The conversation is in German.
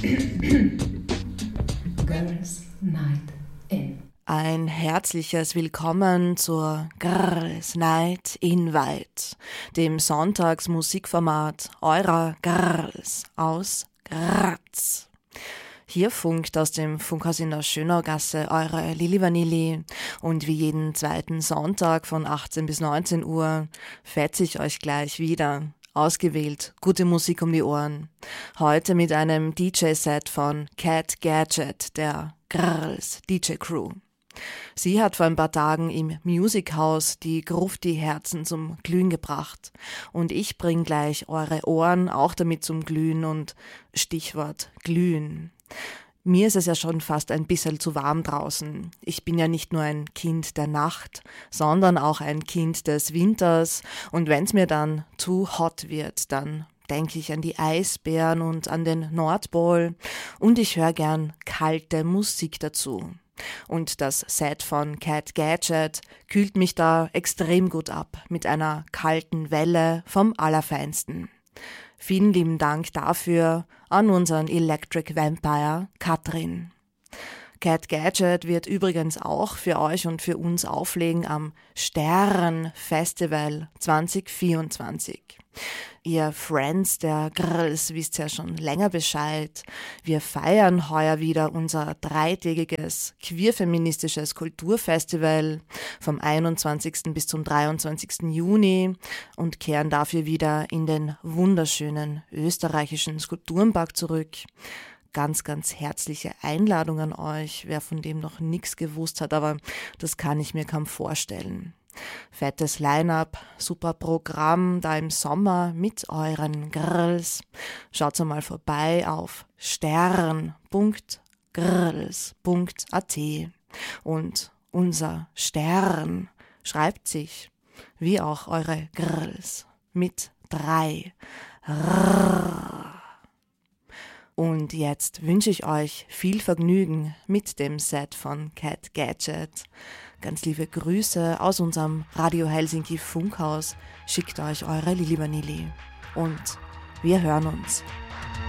Girls Night In. Ein herzliches Willkommen zur Girls Night In Weit, dem Sonntagsmusikformat eurer Girls aus Graz. Hier funkt aus dem Funkhaus in der Schönaugasse eure Lili Vanilli und wie jeden zweiten Sonntag von 18 bis 19 Uhr fetze ich euch gleich wieder. Ausgewählt, gute Musik um die Ohren. Heute mit einem DJ-Set von Cat Gadget, der Girls DJ Crew. Sie hat vor ein paar Tagen im Music House die Grufti-Herzen zum Glühen gebracht. Und ich bring gleich eure Ohren auch damit zum Glühen und Stichwort Glühen. Mir ist es ja schon fast ein bisschen zu warm draußen. Ich bin ja nicht nur ein Kind der Nacht, sondern auch ein Kind des Winters. Und wenn's mir dann zu hot wird, dann denke ich an die Eisbären und an den Nordpol. Und ich höre gern kalte Musik dazu. Und das Set von Cat Gadget kühlt mich da extrem gut ab, mit einer kalten Welle vom Allerfeinsten. Vielen lieben Dank dafür an unseren Electric Vampire Katrin. Cat Gadget wird übrigens auch für euch und für uns auflegen am Sternfestival 2024. Ihr Friends der Girls wisst ja schon länger Bescheid. Wir feiern heuer wieder unser dreitägiges queerfeministisches Kulturfestival vom 21. bis zum 23. Juni und kehren dafür wieder in den wunderschönen österreichischen Skulpturenpark zurück. Ganz, ganz herzliche Einladung an euch, wer von dem noch nichts gewusst hat, aber das kann ich mir kaum vorstellen. Fettes Line-up, super Programm da im Sommer mit euren Girls. Schaut mal vorbei auf stern.girls.at und unser Stern schreibt sich, wie auch eure Girls, mit 3 R. Und jetzt wünsche ich euch viel Vergnügen mit dem Set von Cat Gadget. Ganz liebe Grüße aus unserem Radio Helsinki Funkhaus. Schickt euch eure Lili Vanilli. Und wir hören uns.